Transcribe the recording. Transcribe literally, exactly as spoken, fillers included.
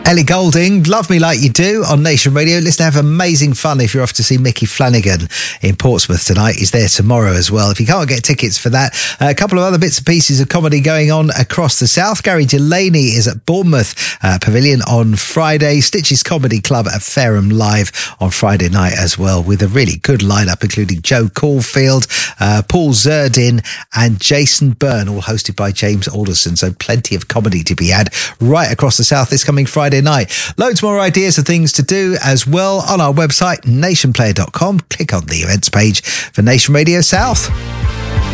Ellie Goulding, Love Me Like You Do on Nation Radio. Listen, have amazing fun if you're off to see Mickey Flanagan in Portsmouth tonight. He's there tomorrow as well. If you can't get tickets for that, a couple of other bits and pieces of comedy going on across the south. Gary Delaney is at Bournemouth uh, Pavilion on Friday. Stitches Comedy Club at Fareham Live on Friday night as well, with a really good lineup, including Joe Caulfield, uh, Paul Zerdin and Jason Byrne, all hosted by James Alderson. So plenty of comedy to be had right across the south this coming Friday night. Loads more ideas of things to do as well on our website, nation player dot com. Click on the events page for Nation Radio South.